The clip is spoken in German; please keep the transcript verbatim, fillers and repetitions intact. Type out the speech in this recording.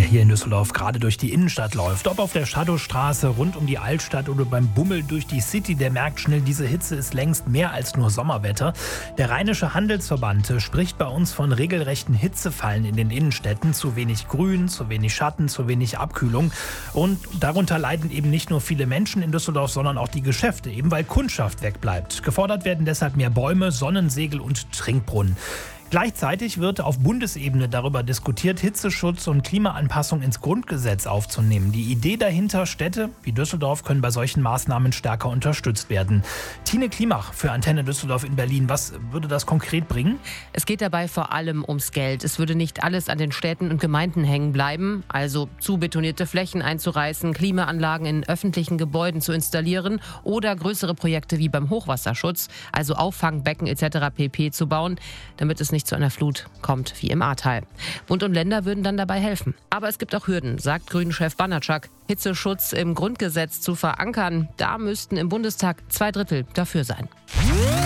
hier in Düsseldorf gerade durch die Innenstadt läuft. Ob auf der Shadowstraße, rund um die Altstadt oder beim Bummel durch die City, der merkt schnell, diese Hitze ist längst mehr als nur Sommerwetter. Der Rheinische Handelsverband spricht bei uns von regelrechten Hitzefallen in den Innenstädten. Zu wenig Grün, zu wenig Schatten, zu wenig Abkühlung. Und darunter leiden eben nicht nur viele Menschen in Düsseldorf, sondern auch die Geschäfte, eben weil Kundschaft wegbleibt. Gefordert werden deshalb mehr Bäume, Sonnensegel und Trinkbrunnen. Gleichzeitig wird auf Bundesebene darüber diskutiert, Hitzeschutz und Klimaanpassung ins Grundgesetz aufzunehmen. Die Idee dahinter, Städte wie Düsseldorf können bei solchen Maßnahmen stärker unterstützt werden. Tine Klimach für Antenne Düsseldorf in Berlin. Was würde das konkret bringen? Es geht dabei vor allem ums Geld. Es würde nicht alles an den Städten und Gemeinden hängen bleiben, also zu betonierte Flächen einzureißen, Klimaanlagen in öffentlichen Gebäuden zu installieren oder größere Projekte wie beim Hochwasserschutz, also Auffangbecken et cetera pp. Zu bauen, damit es nicht zu einer Flut kommt wie im Ahrtal. Bund und Länder würden dann dabei helfen. Aber es gibt auch Hürden, sagt Grünen-Chef Banatschak. Hitzeschutz im Grundgesetz zu verankern, da müssten im Bundestag zwei Drittel dafür sein.